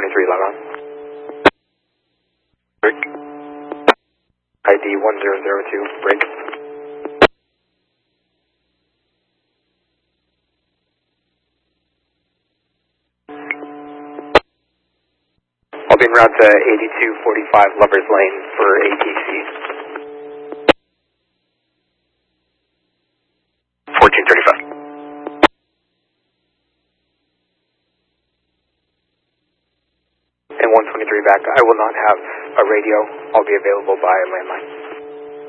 123 log on. Break. ID 1002, break. I'll be en route to 8245 Lovers Lane for ATC. 1435. And 123 back. I will not have a radio. I'll be available by landline.